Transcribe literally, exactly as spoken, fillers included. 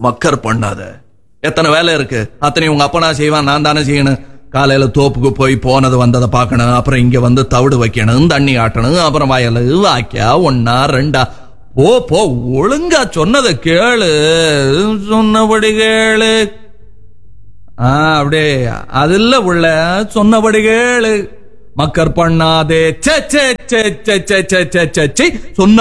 மக்கர் பண்ணாத. எத்தனை வேலை இருக்கு, அத்தனை உங்க அப்பனா செய்வான், நான் தானே செய்யணும். காலையில தோப்புக்கு போய் போனது வந்ததை பார்க்கணும், அப்புறம் இங்க வந்து தவிடு வைக்கணும், தண்ணி ஆட்டணும், அப்புறம் வயலு வாக்கியா ஒன்னா ரெண்டா. போ போ, ஒழுங்கா சொன்னதை கேளு, சொன்னபடி கேளு. ஆ அப்படியே அதுல உள்ள சொன்னபடி கேளு. மக்கர் பண்ணாதே, சொன்ன